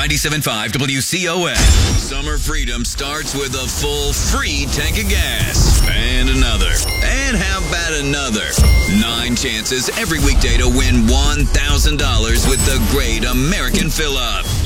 97.5 WCOA. Summer freedom starts with a full free tank of gas. And another. And how about another? 9 chances every weekday to win $1,000 with the Great American Fill-Up.